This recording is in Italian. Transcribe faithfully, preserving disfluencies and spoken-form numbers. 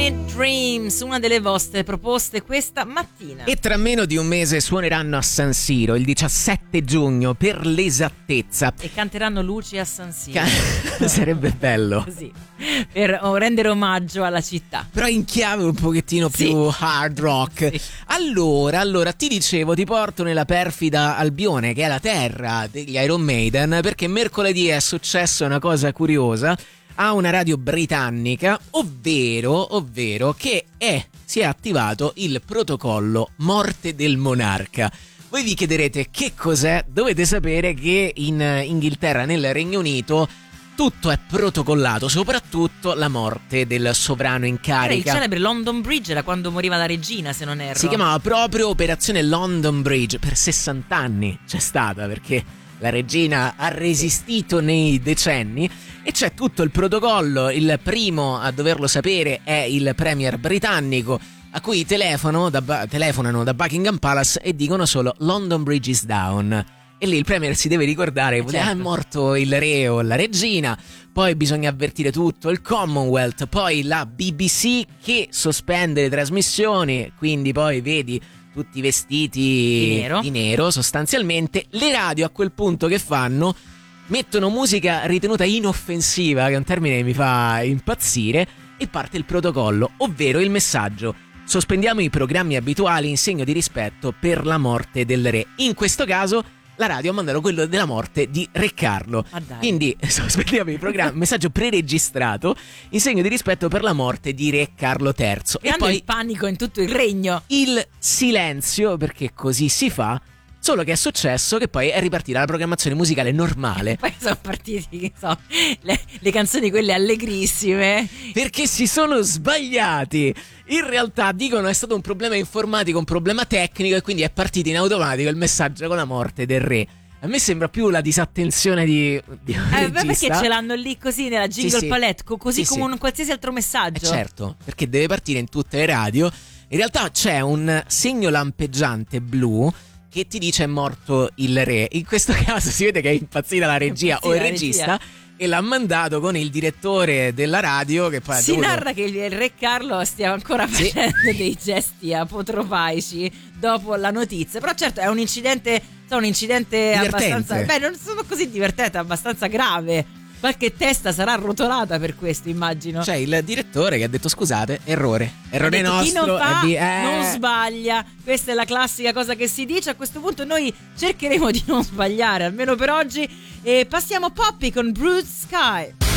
Sweet Dreams, una delle vostre proposte questa mattina. E tra meno di un mese suoneranno a San Siro, il diciassette giugno per l'esattezza. E canteranno Luci a San Siro. Ca- Sarebbe bello. Così, per rendere omaggio alla città. Però in chiave un pochettino più sì. hard rock. Sì. Allora, allora, ti dicevo, ti porto nella perfida Albione, che è la terra degli Iron Maiden, perché mercoledì è successa una cosa curiosa a una radio britannica, ovvero, ovvero che è, si è attivato il protocollo Morte del Monarca. Voi vi chiederete che cos'è? Dovete sapere che in Inghilterra, nel Regno Unito, tutto è protocollato, soprattutto la morte del sovrano in carica. Era il celebre London Bridge, era quando moriva la regina, se non erro. Si chiamava proprio Operazione London Bridge, per sessanta anni c'è stata, perché la regina ha resistito nei decenni e c'è tutto il protocollo. Il primo a doverlo sapere è il premier britannico, a cui telefono da, telefonano da Buckingham Palace e dicono solo London Bridge is down. E lì il premier si deve ricordare che certo. ah, è morto il re o la regina, poi bisogna avvertire tutto il Commonwealth, poi la B B C che sospende le trasmissioni, quindi poi vedi tutti vestiti di nero. di nero sostanzialmente. Le radio a quel punto che fanno? Mettono musica ritenuta inoffensiva, che è un termine che mi fa impazzire, e parte il protocollo, ovvero il messaggio: sospendiamo i programmi abituali in segno di rispetto per la morte del re. In questo caso la radio ha mandato quello della morte di Re Carlo. Ah, dai. Quindi sospendiamo i programmi, messaggio preregistrato in segno di rispetto per la morte di Re Carlo terzo. E poi il panico in tutto il regno. Il silenzio, perché così si fa. Solo che è successo che poi è ripartita la programmazione musicale normale. Poi sono partiti, che so, le, le canzoni quelle allegrissime. Perché si sono sbagliati. In realtà dicono è stato un problema informatico, un problema tecnico, e quindi è partito in automatico il messaggio con la morte del re. A me sembra più la disattenzione di, di un eh, regista. Perché ce l'hanno lì così nella jingle sì, sì. palette, così sì, come sì. un qualsiasi altro messaggio. Eh certo, perché deve partire in tutte le radio. In realtà c'è un segno lampeggiante blu che ti dice è morto il re. In questo caso si vede che è impazzita la regia o il regista regia. E l'ha mandato con il direttore della radio, che poi si dovuto... narra che il re Carlo stia ancora facendo sì. dei gesti apotropaici dopo la notizia. Però certo è un incidente, un incidente abbastanza, beh, non sono così divertente, abbastanza grave. Qualche testa sarà rotolata per questo, immagino. C'è il direttore che ha detto scusate, errore, errore detto, nostro. Chi non fa di, eh... non sbaglia. Questa è la classica cosa che si dice. A questo punto noi cercheremo di non sbagliare, almeno per oggi. E passiamo a Poppy con Blue Sky.